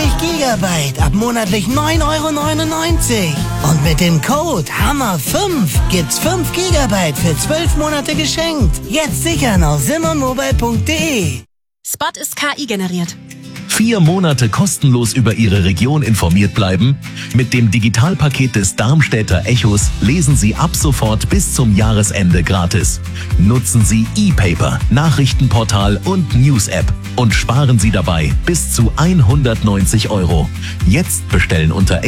Gigabyte ab monatlich 9,99 €. Und mit dem Code HAMMER5 gibt's 5 Gigabyte für 12 Monate geschenkt. Jetzt sichern auf simmermobile.de. Spot ist KI generiert. 4 Monate kostenlos über Ihre Region informiert bleiben? Mit dem Digitalpaket des Darmstädter Echos lesen Sie ab sofort bis zum Jahresende gratis. Nutzen Sie ePaper, Nachrichtenportal und News-App und sparen Sie dabei bis zu 190 €. Jetzt bestellen unter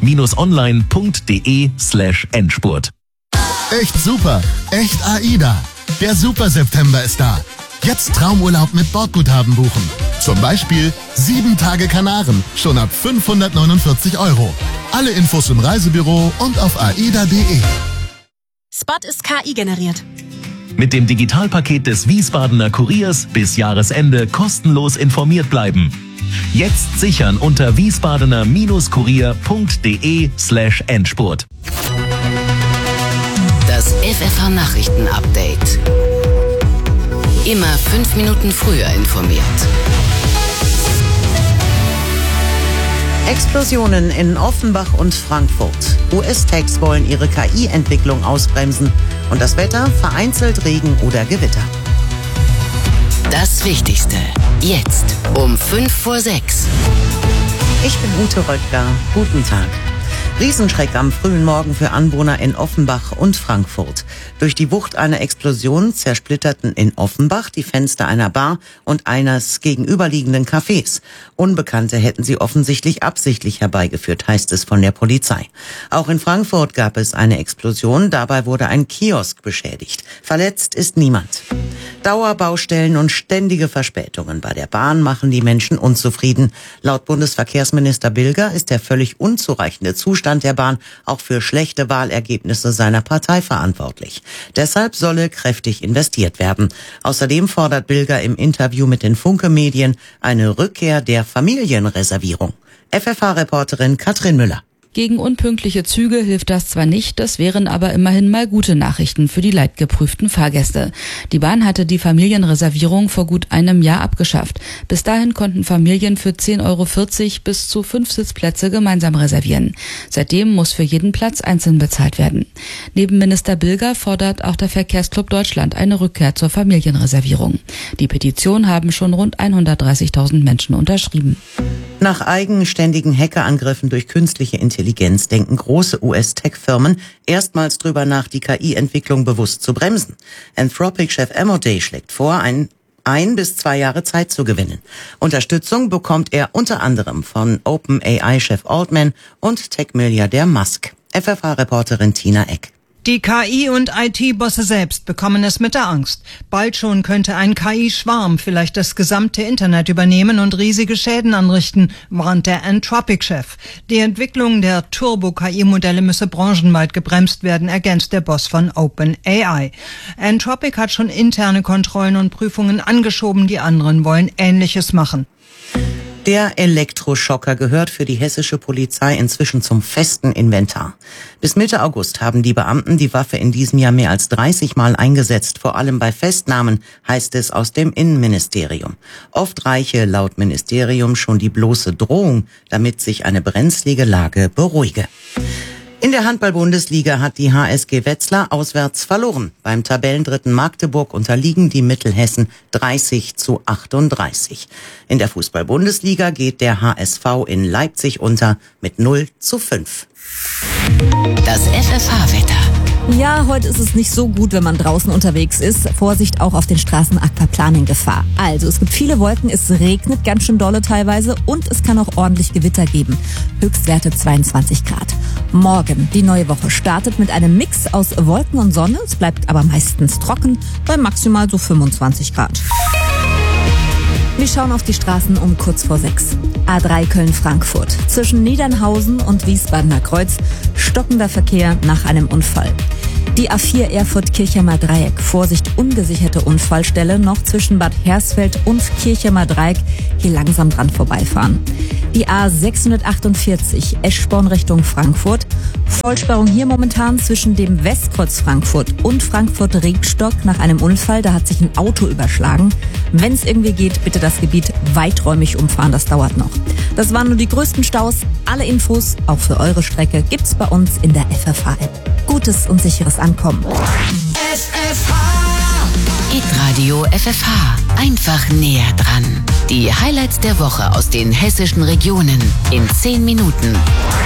echo-online.de/Endspurt. Echt super, echt AIDA. Der Super September ist da. Jetzt Traumurlaub mit Bordguthaben buchen. Zum Beispiel 7 Tage Kanaren, schon ab 549 €. Alle Infos im Reisebüro und auf aida.de. Spot ist KI generiert. Mit dem Digitalpaket des Wiesbadener Kuriers bis Jahresende kostenlos informiert bleiben. Jetzt sichern unter wiesbadener-kurier.de/Endspurt. Das FFH-Nachrichten-Update. Immer 5 Minuten früher informiert. Explosionen in Offenbach und Frankfurt. US-Techs wollen ihre KI-Entwicklung ausbremsen. Und das Wetter: vereinzelt Regen oder Gewitter. Das Wichtigste jetzt um 5:06. Ich bin Ute Röttger. Guten Tag. Riesenschreck am frühen Morgen für Anwohner in Offenbach und Frankfurt. Durch die Wucht einer Explosion zersplitterten in Offenbach die Fenster einer Bar und eines gegenüberliegenden Cafés. Unbekannte hätten sie offensichtlich absichtlich herbeigeführt, heißt es von der Polizei. Auch in Frankfurt gab es eine Explosion. Dabei wurde ein Kiosk beschädigt. Verletzt ist niemand. Dauerbaustellen und ständige Verspätungen bei der Bahn machen die Menschen unzufrieden. Laut Bundesverkehrsminister Bilger ist der völlig unzureichende Zustand der Bahn auch für schlechte Wahlergebnisse seiner Partei verantwortlich. Deshalb solle kräftig investiert werden. Außerdem fordert Bilger im Interview mit den Funke-Medien eine Rückkehr der Familienreservierung. FFH-Reporterin Katrin Müller. Gegen unpünktliche Züge hilft das zwar nicht, das wären aber immerhin mal gute Nachrichten für die leidgeprüften Fahrgäste. Die Bahn hatte die Familienreservierung vor gut einem Jahr abgeschafft. Bis dahin konnten Familien für 10,40 € bis zu 5 Sitzplätze gemeinsam reservieren. Seitdem muss für jeden Platz einzeln bezahlt werden. Neben Minister Bilger fordert auch der Verkehrsclub Deutschland eine Rückkehr zur Familienreservierung. Die Petition haben schon rund 130.000 Menschen unterschrieben. Nach eigenständigen Hackerangriffen durch künstliche Intelligenz denken große US-Tech-Firmen erstmals drüber nach, die KI-Entwicklung bewusst zu bremsen. Anthropic-Chef Amodei schlägt vor, 1 bis 2 Jahre Zeit zu gewinnen. Unterstützung bekommt er unter anderem von OpenAI-Chef Altman und Tech-Milliardär Musk. FFH-Reporterin Tina Eck. Die KI- und IT-Bosse selbst bekommen es mit der Angst. Bald schon könnte ein KI-Schwarm vielleicht das gesamte Internet übernehmen und riesige Schäden anrichten, warnt der Anthropic-Chef. Die Entwicklung der Turbo-KI-Modelle müsse branchenweit gebremst werden, ergänzt der Boss von OpenAI. Anthropic hat schon interne Kontrollen und Prüfungen angeschoben, die anderen wollen Ähnliches machen. Der Elektroschocker gehört für die hessische Polizei inzwischen zum festen Inventar. Bis Mitte August haben die Beamten die Waffe in diesem Jahr mehr als 30 Mal eingesetzt, vor allem bei Festnahmen, heißt es aus dem Innenministerium. Oft reiche laut Ministerium schon die bloße Drohung, damit sich eine brenzlige Lage beruhige. In der Handball-Bundesliga hat die HSG Wetzlar auswärts verloren. Beim Tabellendritten Magdeburg unterliegen die Mittelhessen 30:38. In der Fußball-Bundesliga geht der HSV in Leipzig unter mit 0:5. Das FFH-Wetter. Ja, heute ist es nicht so gut, wenn man draußen unterwegs ist. Vorsicht auch auf den Straßen, Aquaplaning-Gefahr. Also, es gibt viele Wolken, es regnet ganz schön dolle teilweise und es kann auch ordentlich Gewitter geben. Höchstwerte 22 Grad. Morgen, die neue Woche, startet mit einem Mix aus Wolken und Sonne. Es bleibt aber meistens trocken, bei maximal so 25 Grad. Wir schauen auf die Straßen um kurz vor 6. A3 Köln-Frankfurt. Zwischen Niedernhausen und Wiesbadener Kreuz stockender Verkehr nach einem Unfall. Die A4 Erfurt-Kirchheimer Dreieck. Vorsicht, ungesicherte Unfallstelle noch zwischen Bad Hersfeld und Kirchheimer Dreieck. Hier langsam dran vorbeifahren. Die A648 Eschborn Richtung Frankfurt. Vollsperrung hier momentan zwischen dem Westkreuz Frankfurt und Frankfurt-Riegstock nach einem Unfall. Da hat sich ein Auto überschlagen. Wenn es irgendwie geht, bitte das Gebiet weiträumig umfahren. Das dauert noch. Das waren nur die größten Staus. Alle Infos, auch für eure Strecke, gibt's bei uns in der FFH-App. Gutes und sicheres Ankommen. Hitradio FFH. Einfach näher dran. Die Highlights der Woche aus den hessischen Regionen in 10 Minuten.